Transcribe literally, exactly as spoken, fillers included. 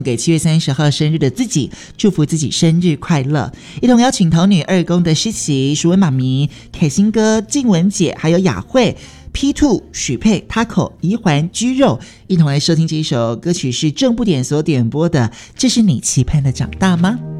给七月三十号生日的自己，祝福自己生日快乐。一同邀请桃女二宫的诗琪、淑文妈咪、凯欣哥、静雯姐，还有雅慧、P 二、许佩、Taco、怡环、居肉，一同来收听这一首歌曲，是正不点所点播的《这是你期盼的长大吗》。